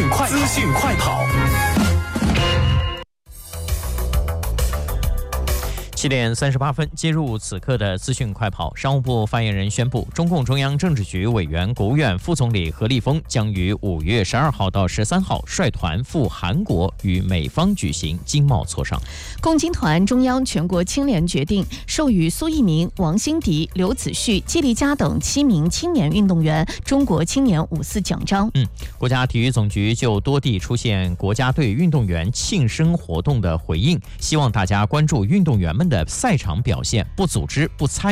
快跑。7点38分，接入此刻的资讯快跑。商务部发言人宣布，中共中央政治局委员、国务院副总理何立峰将于5月12号到13号率团赴韩国与美方举行经贸磋商。 共青团中央全国青联决定授予苏翊鸣、王新迪、刘子旭、季立佳等7名青年运动员中国青年5·4奖章。 国家体育总局就多地出现国家队运动员庆生活动的回应，希望大家关注运动员们的赛场表现，不组织、不参